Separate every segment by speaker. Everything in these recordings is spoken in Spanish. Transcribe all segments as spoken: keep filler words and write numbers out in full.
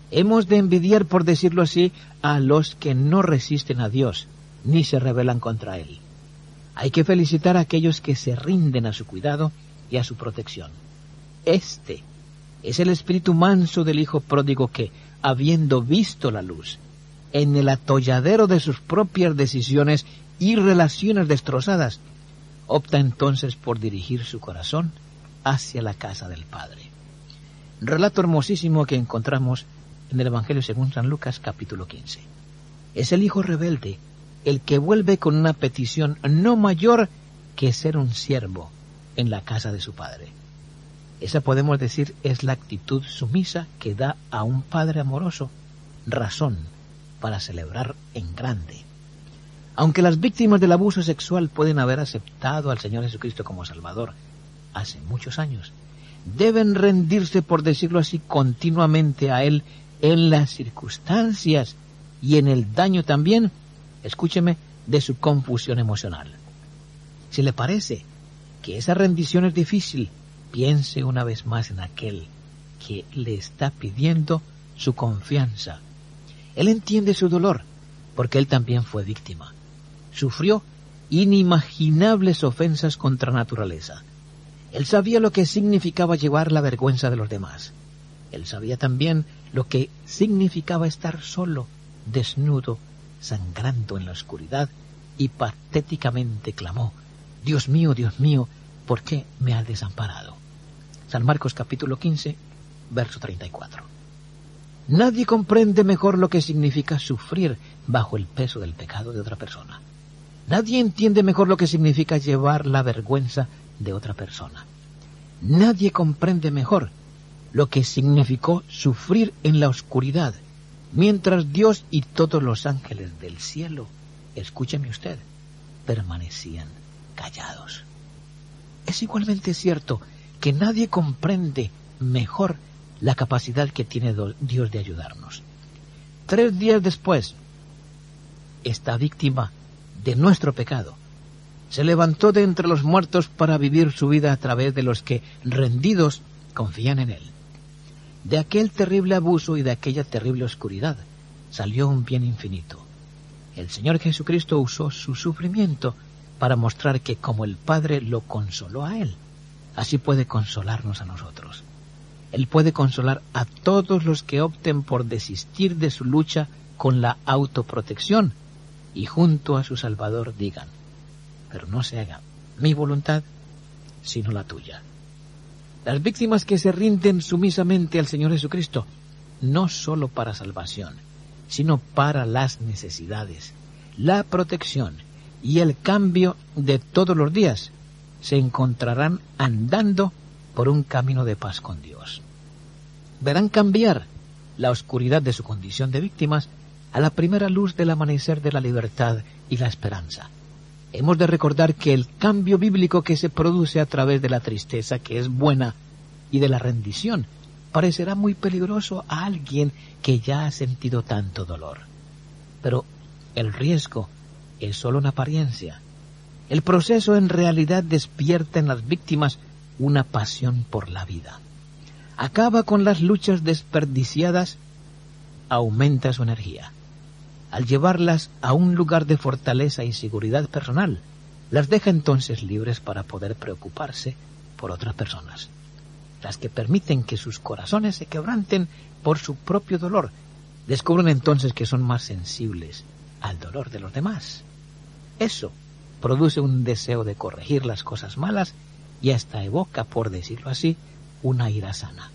Speaker 1: Hemos de envidiar, por decirlo así, a los que no resisten a Dios, ni se rebelan contra Él. Hay que felicitar a aquellos que se rinden a su cuidado y a su protección. Este es el espíritu manso del hijo pródigo que, habiendo visto la luz, en el atolladero de sus propias decisiones y relaciones destrozadas, opta entonces por dirigir su corazón hacia la casa del Padre. Relato hermosísimo que encontramos en el Evangelio según San Lucas, capítulo quince. Es el hijo rebelde el que vuelve con una petición no mayor que ser un siervo en la casa de su padre. Esa, podemos decir, es la actitud sumisa que da a un padre amoroso razón para celebrar en grande. Aunque las víctimas del abuso sexual pueden haber aceptado al Señor Jesucristo como Salvador hace muchos años, deben rendirse, por decirlo así, continuamente a Él en las circunstancias y en el daño también, escúcheme, de su confusión emocional. Si le parece que esa rendición es difícil, piense una vez más en aquel que le está pidiendo su confianza. Él entiende su dolor, porque él también fue víctima. Sufrió inimaginables ofensas contra la naturaleza. Él sabía lo que significaba llevar la vergüenza de los demás. Él sabía también lo que significaba estar solo, desnudo, sangrando en la oscuridad, y patéticamente clamó: Dios mío, Dios mío, ¿por qué me has desamparado? San Marcos capítulo quince, verso treinta y cuatro. Nadie comprende mejor lo que significa sufrir bajo el peso del pecado de otra persona. Nadie entiende mejor lo que significa llevar la vergüenza de otra persona. Nadie comprende mejor lo que significó sufrir en la oscuridad, mientras Dios y todos los ángeles del cielo, escúcheme usted, permanecían callados. Es igualmente cierto que nadie comprende mejor la capacidad que tiene Dios de ayudarnos. Tres días después, esta víctima de nuestro pecado se levantó de entre los muertos para vivir su vida a través de los que, rendidos, confían en Él. De aquel terrible abuso y de aquella terrible oscuridad salió un bien infinito. El Señor Jesucristo usó su sufrimiento para mostrar que, como el Padre lo consoló a Él, así puede consolarnos a nosotros. Él puede consolar a todos los que opten por desistir de su lucha con la autoprotección y junto a su Salvador digan: pero no se haga mi voluntad, sino la tuya. Las víctimas que se rinden sumisamente al Señor Jesucristo, no sólo para salvación, sino para las necesidades, la protección y el cambio de todos los días, se encontrarán andando por un camino de paz con Dios. Verán cambiar la oscuridad de su condición de víctimas a la primera luz del amanecer de la libertad y la esperanza. Hemos de recordar que el cambio bíblico que se produce a través de la tristeza, que es buena, y de la rendición, parecerá muy peligroso a alguien que ya ha sentido tanto dolor. Pero el riesgo es solo una apariencia. El proceso en realidad despierta en las víctimas una pasión por la vida. Acaba con las luchas desperdiciadas, aumenta su energía. Al llevarlas a un lugar de fortaleza y seguridad personal, las deja entonces libres para poder preocuparse por otras personas. Las que permiten que sus corazones se quebranten por su propio dolor, descubren entonces que son más sensibles al dolor de los demás. Eso produce un deseo de corregir las cosas malas y hasta evoca, por decirlo así, una ira sana.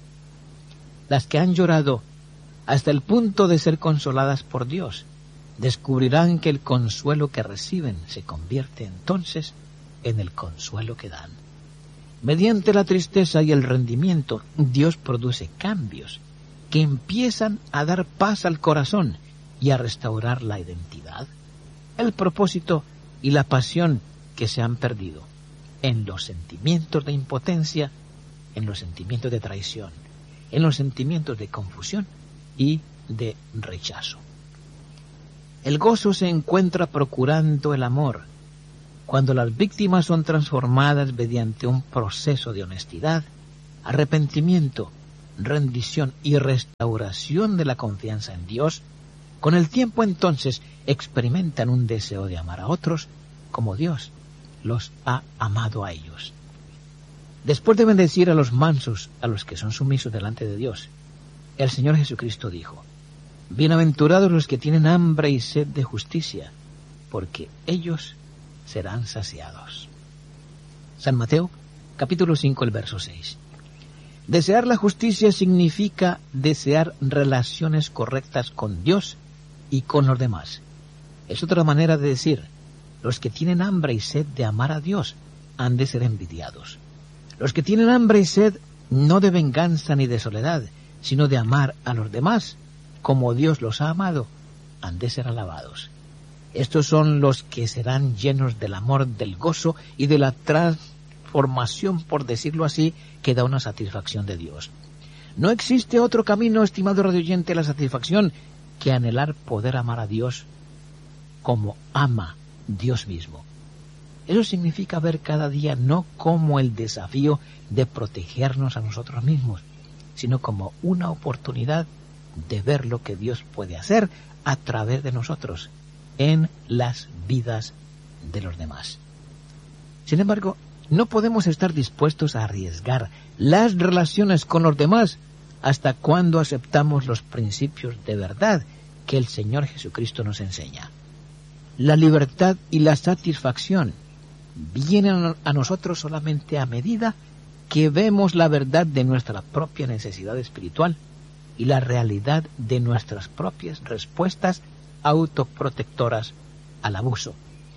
Speaker 1: Las que han llorado hasta el punto de ser consoladas por Dios, descubrirán que el consuelo que reciben se convierte entonces en el consuelo que dan. Mediante la tristeza y el rendimiento, Dios produce cambios que empiezan a dar paz al corazón y a restaurar la identidad, el propósito y la pasión que se han perdido en los sentimientos de impotencia, en los sentimientos de traición, en los sentimientos de confusión y de rechazo. El gozo se encuentra procurando el amor cuando las víctimas son transformadas mediante un proceso de honestidad, arrepentimiento rendición y restauración de la confianza en Dios, con el tiempo entonces experimentan un deseo de amar a otros como Dios los ha amado a ellos. Después de bendecir a los mansos, a los que son sumisos delante de Dios, el Señor Jesucristo dijo: bienaventurados los que tienen hambre y sed de justicia, porque ellos serán saciados. San Mateo, capítulo cinco, el verso seis. Desear la justicia significa desear relaciones correctas con Dios y con los demás. Es otra manera de decir: los que tienen hambre y sed de amar a Dios han de ser envidiados. Los que tienen hambre y sed no de venganza ni de soledad, sino de amar a los demás como Dios los ha amado, han de ser alabados. Estos son los que serán llenos del amor, del gozo y de la transformación, por decirlo así, que da una satisfacción de Dios. No existe otro camino, estimado radioyente, a la satisfacción que anhelar poder amar a Dios como ama Dios mismo. Eso significa ver cada día no como el desafío de protegernos a nosotros mismos, sino como una oportunidad de ver lo que Dios puede hacer a través de nosotros en las vidas de los demás. Sin embargo, no podemos estar dispuestos a arriesgar las relaciones con los demás hasta cuando aceptamos los principios de verdad que el Señor Jesucristo nos enseña. La libertad y la satisfacción vienen a nosotros solamente a medida que vemos la verdad de nuestra propia necesidad espiritual y la realidad de nuestras propias respuestas autoprotectoras al abuso.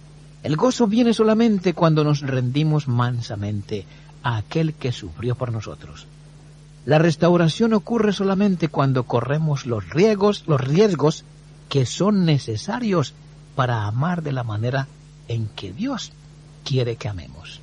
Speaker 1: El gozo viene solamente cuando nos rendimos mansamente a aquel que sufrió por nosotros. La restauración ocurre solamente cuando corremos los riesgos, los riesgos que son necesarios para amar de la manera en que Dios quiere que amemos.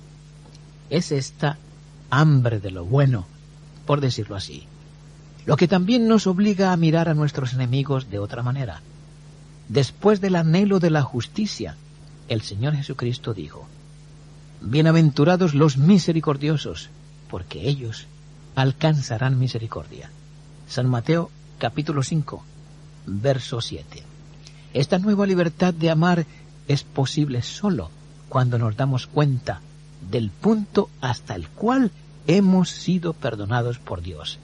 Speaker 1: Es esta hambre de lo bueno, por decirlo así, lo que también nos obliga a mirar a nuestros enemigos de otra manera. Después del anhelo de la justicia, el Señor Jesucristo dijo: bienaventurados los misericordiosos, porque ellos alcanzarán misericordia. San Mateo, capítulo cinco, verso siete. Esta nueva libertad de amar es posible solo cuando nos damos cuenta del punto hasta el cual hemos sido perdonados por Dios.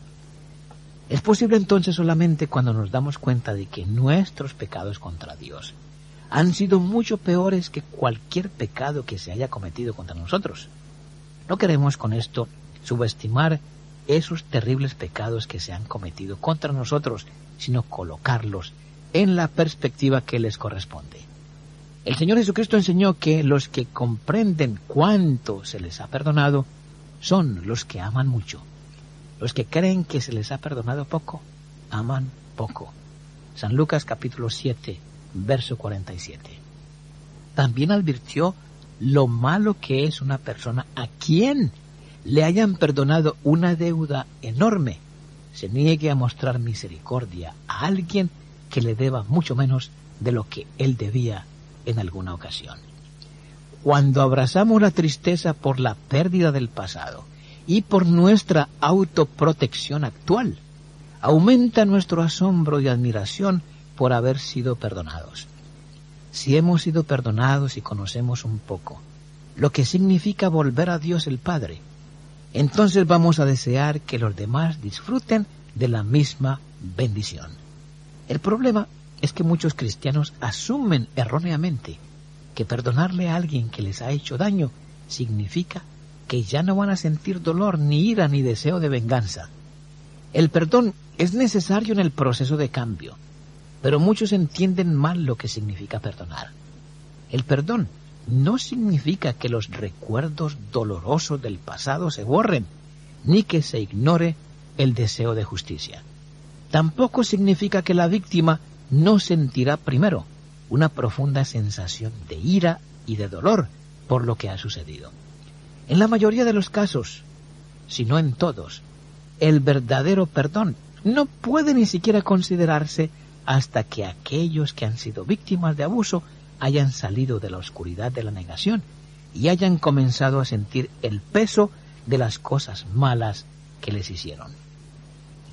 Speaker 1: Es posible entonces solamente cuando nos damos cuenta de que nuestros pecados contra Dios han sido mucho peores que cualquier pecado que se haya cometido contra nosotros. No queremos con esto subestimar esos terribles pecados que se han cometido contra nosotros, sino colocarlos en la perspectiva que les corresponde. El Señor Jesucristo enseñó que los que comprenden cuánto se les ha perdonado son los que aman mucho. Los que creen que se les ha perdonado poco, aman poco. San Lucas capítulo siete, verso cuarenta y siete. También advirtió lo malo que es una persona a quien le hayan perdonado una deuda enorme, se niegue a mostrar misericordia a alguien que le deba mucho menos de lo que él debía en alguna ocasión. Cuando abrazamos la tristeza por la pérdida del pasado y por nuestra autoprotección actual, aumenta nuestro asombro y admiración por haber sido perdonados. Si hemos sido perdonados y conocemos un poco lo que significa volver a Dios el Padre, entonces vamos a desear que los demás disfruten de la misma bendición. El problema es que muchos cristianos asumen erróneamente que perdonarle a alguien que les ha hecho daño significa que ya no van a sentir dolor, ni ira, ni deseo de venganza. El perdón es necesario en el proceso de cambio, pero muchos entienden mal lo que significa perdonar. El perdón no significa que los recuerdos dolorosos del pasado se borren, ni que se ignore el deseo de justicia. Tampoco significa que la víctima no sentirá primero una profunda sensación de ira y de dolor por lo que ha sucedido. En la mayoría de los casos, si no en todos, el verdadero perdón no puede ni siquiera considerarse hasta que aquellos que han sido víctimas de abuso hayan salido de la oscuridad de la negación y hayan comenzado a sentir el peso de las cosas malas que les hicieron.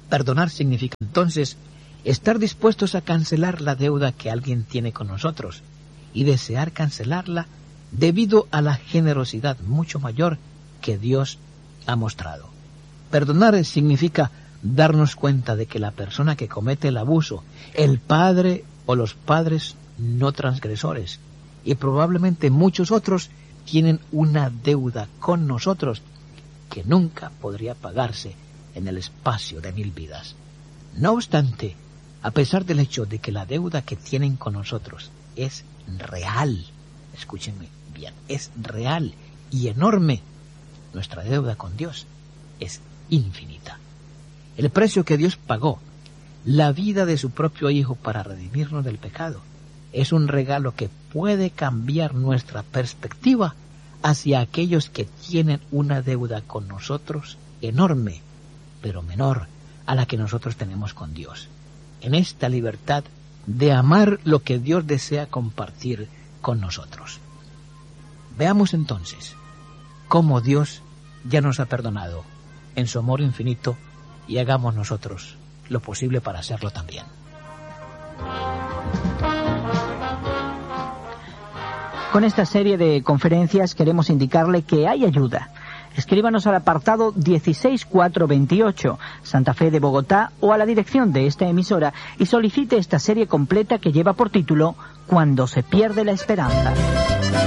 Speaker 1: Perdonar significa entonces estar dispuestos a cancelar la deuda que alguien tiene con nosotros y desear cancelarla debido a la generosidad mucho mayor que Dios ha mostrado. Perdonar significa darnos cuenta de que la persona que comete el abuso, el padre o los padres no transgresores, y probablemente muchos otros, tienen una deuda con nosotros que nunca podría pagarse en el espacio de mil vidas. No obstante, a pesar del hecho de que la deuda que tienen con nosotros es real, escúchenme bien, es real y enorme, nuestra deuda con Dios es infinita. El precio que Dios pagó, la vida de su propio Hijo para redimirnos del pecado, es un regalo que puede cambiar nuestra perspectiva hacia aquellos que tienen una deuda con nosotros enorme, pero menor a la que nosotros tenemos con Dios. En esta libertad de amar lo que Dios desea compartir con nosotros. Veamos entonces cómo Dios ya nos ha perdonado en su amor infinito y hagamos nosotros lo posible para hacerlo también.
Speaker 2: Con esta serie de conferencias queremos indicarle que hay ayuda. Escríbanos al apartado dieciséis mil cuatrocientos veintiocho, Santa Fe de Bogotá, o a la dirección de esta emisora y solicite esta serie completa que lleva por título Cuando se pierde la esperanza.